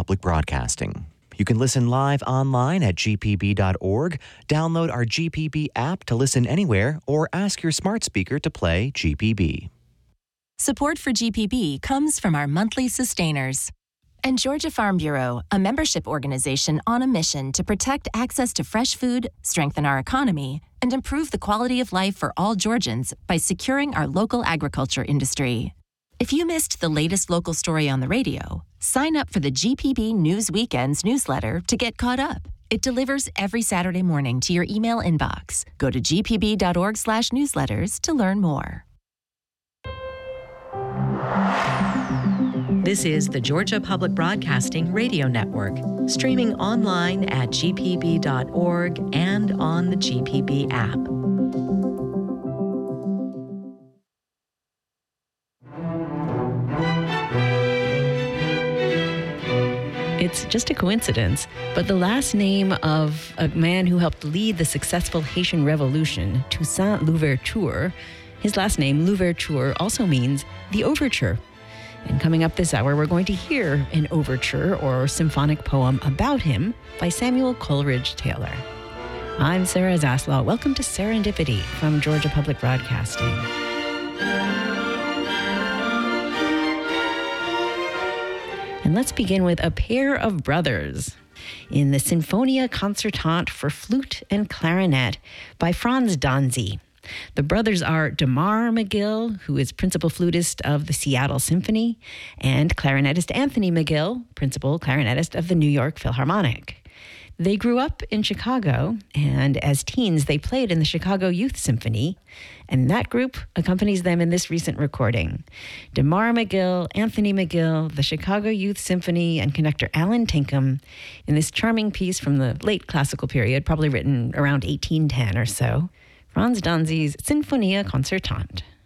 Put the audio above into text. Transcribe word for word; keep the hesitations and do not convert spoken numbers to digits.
Public Broadcasting. You can listen live online at g p b dot org, download our G P B app to listen anywhere, or ask your smart speaker to play G P B. Support for G P B comes from our monthly sustainers. And Georgia Farm Bureau, a membership organization on a mission to protect access to fresh food, strengthen our economy, and improve the quality of life for all Georgians by securing our local agriculture industry. If you missed the latest local story on the radio, sign up for the G P B News Weekends newsletter to get caught up. It delivers every Saturday morning to your email inbox. Go to g p b dot org slash newsletters to learn more. This is the Georgia Public Broadcasting Radio Network, streaming online at g p b dot org and on the G P B app. It's just a coincidence, but the last name of a man who helped lead the successful Haitian Revolution, Toussaint Louverture, his last name, Louverture, also means the overture. And coming up this hour, we're going to hear an overture or symphonic poem about him by Samuel Coleridge Taylor. I'm Sarah Zaslaw. Welcome to Serendipity from Georgia Public Broadcasting. And let's begin with A Pair of Brothers in the Sinfonia Concertante for Flute and Clarinet by Franz Danzy. The brothers are Damar McGill, who is principal flutist of the Seattle Symphony, and clarinetist Anthony McGill, principal clarinetist of the New York Philharmonic. They grew up in Chicago, and as teens, they played in the Chicago Youth Symphony, and that group accompanies them in this recent recording. Damar McGill, Anthony McGill, the Chicago Youth Symphony, and conductor Alan Tinkham in this charming piece from the late classical period, probably written around eighteen ten or so, Franz Danzy's Sinfonia Concertante.